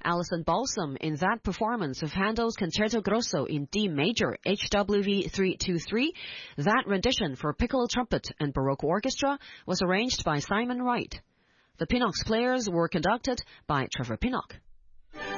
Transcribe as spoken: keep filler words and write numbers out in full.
Alison Balsam in that performance of Handel's Concerto Grosso in D major, H W V three two three. That rendition for piccolo trumpet and Baroque orchestra was arranged by Simon Wright. The Pinnock's players were conducted by Trevor Pinnock.